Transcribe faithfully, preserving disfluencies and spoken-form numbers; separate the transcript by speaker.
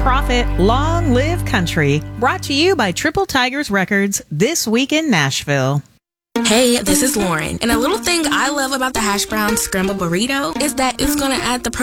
Speaker 1: profit, long live country. Brought to you by Triple Tigers Records, This Week in Nashville.
Speaker 2: Hey, this is Lauren, and a little thing I love about the hash brown scrambled burrito is that it's going to add the